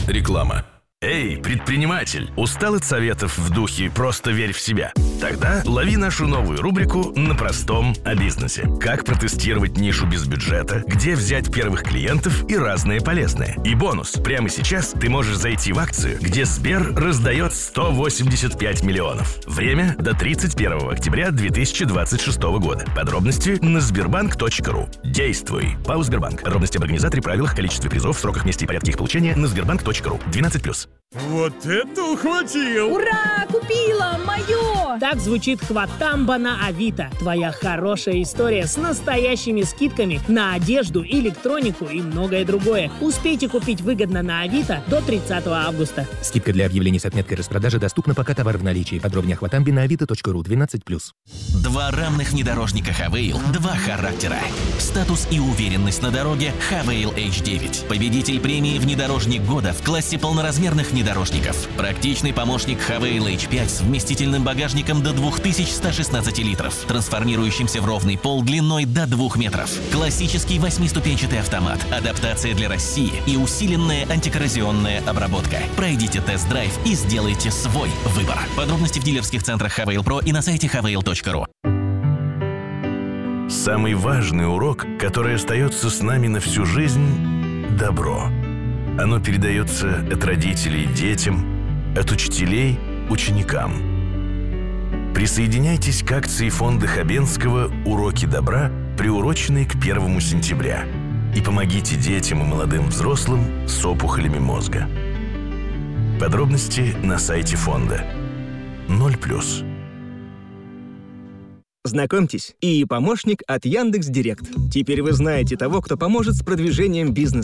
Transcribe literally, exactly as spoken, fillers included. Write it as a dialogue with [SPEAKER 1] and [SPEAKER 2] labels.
[SPEAKER 1] Реклама. Эй, предприниматель, устал от советов в духе «просто верь в себя»? Тогда лови нашу новую рубрику «На простом о бизнесе». Как протестировать нишу без бюджета, где взять первых клиентов и разное полезное. И бонус. Прямо сейчас ты можешь зайти в акцию, где Сбер раздает сто восемьдесят пять миллионов. Время до тридцать первого октября две тысячи двадцать шестого года. Подробности на сбербанк точка ру. Действуй. ПАО «Сбербанк». Подробности об организаторе, правилах, количестве призов, сроках, месте и порядке их получения на сбербанк точка ру. двенадцать плюс.
[SPEAKER 2] Вот это ухватил!
[SPEAKER 3] Ура! Купила! Мое!
[SPEAKER 4] Так звучит хватамба на Авито. Твоя хорошая история с настоящими скидками на одежду, электронику и многое другое. Успейте купить выгодно на Авито до тридцатого августа.
[SPEAKER 5] Скидка для объявлений с отметкой распродажи доступна, пока товар в наличии. Подробнее о хватамбе на авито точка ру. двенадцать плюс.
[SPEAKER 6] Два равных внедорожника Хавейл, два характера. Статус и уверенность на дороге Хавейл эйч девять. Победитель премии «Внедорожник года» в классе полноразмерных внедорожников. Практичный помощник Хавейл эйч пять с вместительным багажником до две тысячи сто шестнадцать литров, трансформирующимся в ровный пол длиной до двух метров. Классический восьмиступенчатый автомат, адаптация для России и усиленная антикоррозионная обработка. Пройдите тест-драйв и сделайте свой выбор. Подробности в дилерских центрах Хавейл Про и на сайте хавейл точка ру.
[SPEAKER 1] Самый важный урок, который остается с нами на всю жизнь – добро. Оно передается от родителей детям, от учителей ученикам. Присоединяйтесь к акции фонда Хабенского «Уроки добра», приуроченные к первому сентября, и помогите детям и молодым взрослым с опухолями мозга. Подробности на сайте фонда. ноль плюс.
[SPEAKER 7] Знакомьтесь, и помощник от Яндекс.Директ. Теперь вы знаете того, кто поможет с продвижением бизнеса.